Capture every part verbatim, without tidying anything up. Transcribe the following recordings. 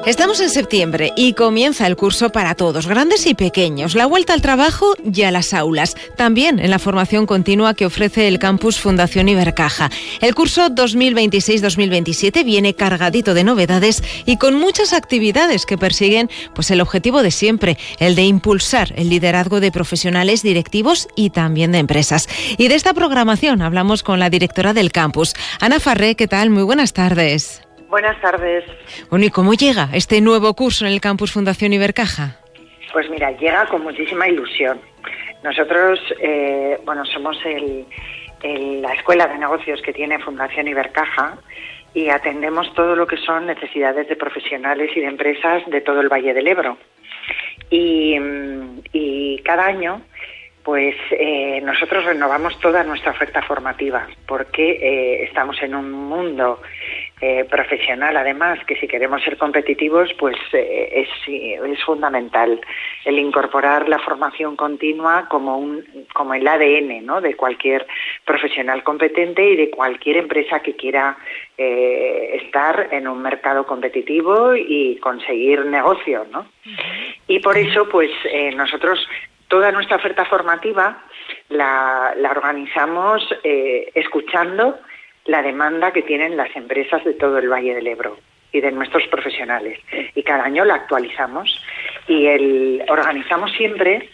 Estamos en septiembre y comienza el curso para todos, grandes y pequeños, la vuelta al trabajo y a las aulas, también en la formación continua que ofrece el campus Fundación Ibercaja. El curso dos mil veintiséis dos mil veintisiete viene cargadito de novedades y con muchas actividades que persiguen pues el objetivo de siempre, el de impulsar el liderazgo de profesionales, directivos y también de empresas. Y de esta programación hablamos con la directora del campus, Ana Farré. ¿Qué tal? Muy buenas tardes. Buenas tardes. Bueno, ¿y cómo llega este nuevo curso en el campus Fundación Ibercaja? Pues mira, llega con muchísima ilusión. Nosotros, eh, bueno, somos el, el, la escuela de negocios que tiene Fundación Ibercaja y atendemos todo lo que son necesidades de profesionales y de empresas de todo el Valle del Ebro. Y, y cada año, pues eh, nosotros renovamos toda nuestra oferta formativa porque eh, estamos en un mundo Eh, profesional, además, que si queremos ser competitivos, pues eh, es, es fundamental el incorporar la formación continua como un como el A D N, ¿no?, de cualquier profesional competente y de cualquier empresa que quiera eh, estar en un mercado competitivo y conseguir negocio, ¿no? Y por eso, pues eh, nosotros toda nuestra oferta formativa la, la organizamos eh, escuchando la demanda que tienen las empresas de todo el Valle del Ebro y de nuestros profesionales. Y cada año la actualizamos y el, organizamos siempre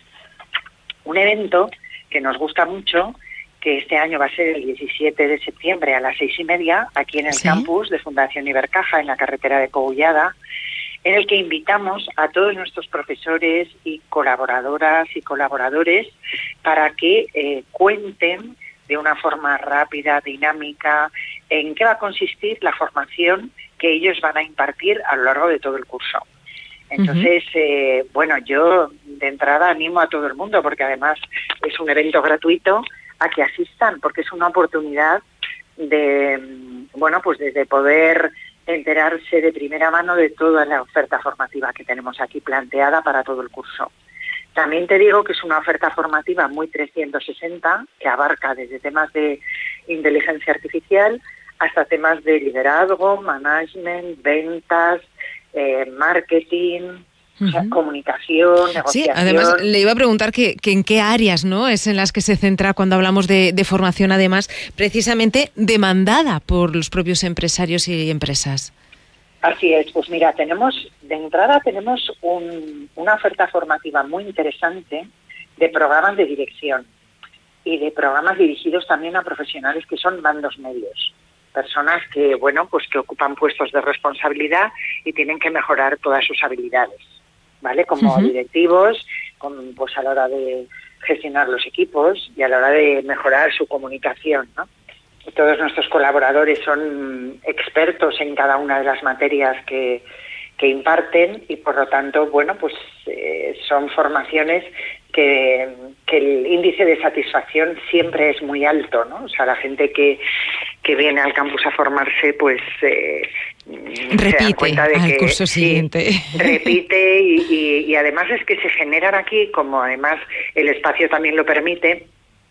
un evento que nos gusta mucho, que este año va a ser el diecisiete de septiembre a las seis y media, aquí en el ¿Sí? campus de Fundación Ibercaja, en la carretera de Cogullada, en el que invitamos a todos nuestros profesores y colaboradoras y colaboradores para que eh, cuenten de una forma rápida, dinámica, en qué va a consistir la formación que ellos van a impartir a lo largo de todo el curso. Entonces, uh-huh. eh, bueno, yo de entrada animo a todo el mundo, porque además es un evento gratuito, a que asistan, porque es una oportunidad de, bueno, pues de poder enterarse de primera mano de toda la oferta formativa que tenemos aquí planteada para todo el curso. También te digo que es una oferta formativa muy trescientos sesenta, que abarca desde temas de inteligencia artificial hasta temas de liderazgo, management, ventas, eh, marketing, uh-huh. o sea, comunicación, negociación. Sí, además le iba a preguntar que, que en qué áreas, ¿no?, es en las que se centra cuando hablamos de, de formación, además, precisamente demandada por los propios empresarios y empresas. Así es, pues mira, tenemos de entrada tenemos un, una oferta formativa muy interesante de programas de dirección y de programas dirigidos también a profesionales que son mandos medios, personas que, bueno, pues que ocupan puestos de responsabilidad y tienen que mejorar todas sus habilidades, ¿vale? Como uh-huh. directivos, con, pues a la hora de gestionar los equipos y a la hora de mejorar su comunicación, ¿no? Todos nuestros colaboradores son expertos en cada una de las materias que, que imparten y, por lo tanto, bueno, pues eh, son formaciones que, que el índice de satisfacción siempre es muy alto, ¿no? O sea, la gente que, que viene al campus a formarse, pues eh, repite se dan cuenta de al que curso siguiente. Sí, repite y, y, y además es que se generan aquí, como además el espacio también lo permite,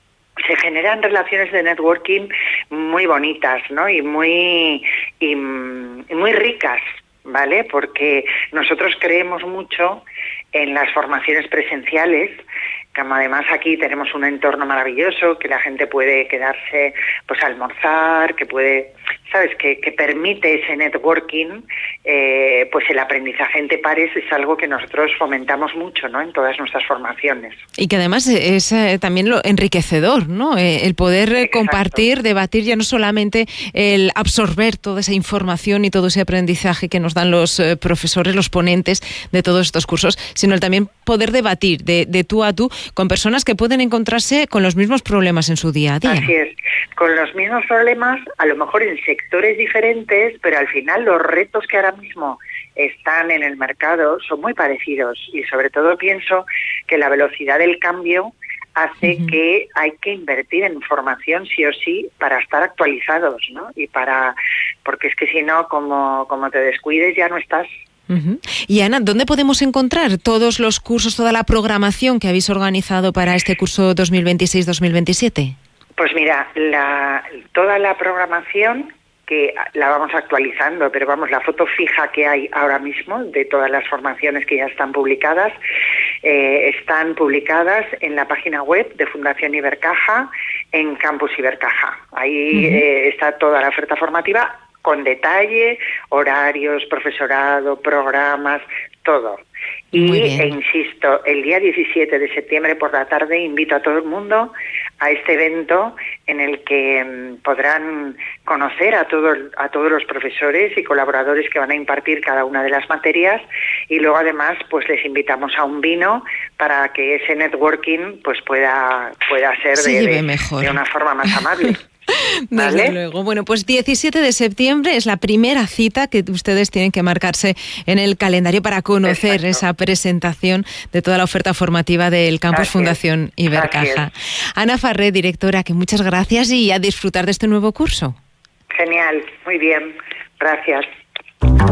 se generan relaciones de networking muy bonitas, ¿no? Y muy y, y muy ricas, ¿vale? Porque nosotros creemos mucho en las formaciones presenciales, como además aquí tenemos un entorno maravilloso, que la gente puede quedarse pues a almorzar, que puede, ¿sabes?, que, que permite ese networking, eh, pues el aprendizaje entre pares es algo que nosotros fomentamos mucho, ¿no?, en todas nuestras formaciones. Y que además es eh, también lo enriquecedor, ¿no?, eh, el poder eh, compartir, debatir, ya no solamente el absorber toda esa información y todo ese aprendizaje que nos dan los eh, profesores, los ponentes de todos estos cursos, sino el también poder debatir de, de tú a tú con personas que pueden encontrarse con los mismos problemas en su día a día. Así es, con los mismos problemas, a lo mejor en sectores diferentes, pero al final los retos que ahora mismo están en el mercado son muy parecidos y sobre todo pienso que la velocidad del cambio hace uh-huh. que hay que invertir en formación sí o sí para estar actualizados, ¿no? Y para, porque es que si no, como, como te descuides ya no estás. Uh-huh. Y Ana, ¿dónde podemos encontrar todos los cursos, toda la programación que habéis organizado para este curso dos mil veintiséis dos mil veintisiete? Pues mira, la, toda la programación que la vamos actualizando, pero vamos, la foto fija que hay ahora mismo de todas las formaciones que ya están publicadas, eh, están publicadas en la página web de Fundación Ibercaja, en Campus Ibercaja. Ahí uh-huh. eh, está toda la oferta formativa con detalle, horarios, profesorado, programas, todo. Y, e insisto, el día diecisiete de septiembre por la tarde invito a todo el mundo a este evento en el que um, podrán conocer a, todo, a todos los profesores y colaboradores que van a impartir cada una de las materias, y luego además pues les invitamos a un vino para que ese networking pues pueda, pueda ser de, de, de una forma más amable. Desde ¿Vale? luego. Bueno, pues diecisiete de septiembre es la primera cita que ustedes tienen que marcarse en el calendario para conocer Exacto. esa presentación de toda la oferta formativa del Campus Así Fundación es. Ibercaja. Ana Farré, directora, que muchas gracias y a disfrutar de este nuevo curso. Genial, muy bien, gracias.